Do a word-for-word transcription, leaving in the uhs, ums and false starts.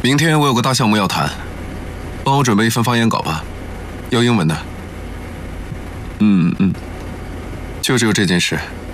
明天我有个大项目要谈，帮我准备一份发言稿吧，要英文的。嗯嗯，就只有这件事。